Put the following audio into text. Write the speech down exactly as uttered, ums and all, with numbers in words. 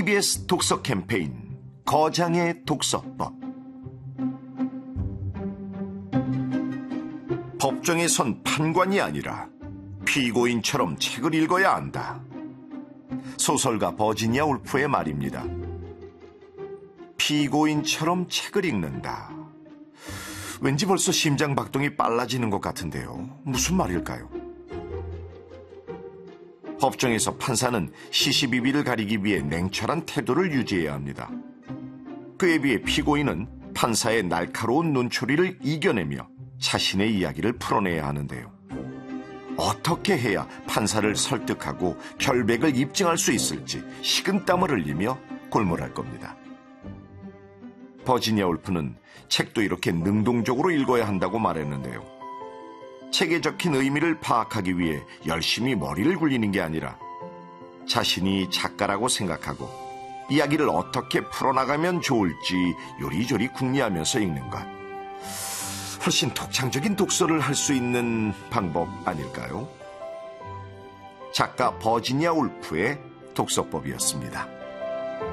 티비에스 독서 캠페인 거장의 독서법. 법정에 선 판관이 아니라 피고인처럼 책을 읽어야 한다. 소설가 버지니아 울프의 말입니다. 피고인처럼 책을 읽는다. 왠지 벌써 심장박동이 빨라지는 것 같은데요. 무슨 말일까요? 법정에서 판사는 시시비비를 가리기 위해 냉철한 태도를 유지해야 합니다. 그에 비해 피고인은 판사의 날카로운 눈초리를 이겨내며 자신의 이야기를 풀어내야 하는데요. 어떻게 해야 판사를 설득하고 결백을 입증할 수 있을지 식은땀을 흘리며 골몰할 겁니다. 버지니아 울프는 책도 이렇게 능동적으로 읽어야 한다고 말했는데요. 책에 적힌 의미를 파악하기 위해 열심히 머리를 굴리는 게 아니라 자신이 작가라고 생각하고 이야기를 어떻게 풀어나가면 좋을지 요리조리 궁리하면서 읽는 것. 훨씬 독창적인 독서를 할 수 있는 방법 아닐까요? 작가 버지니아 울프의 독서법이었습니다.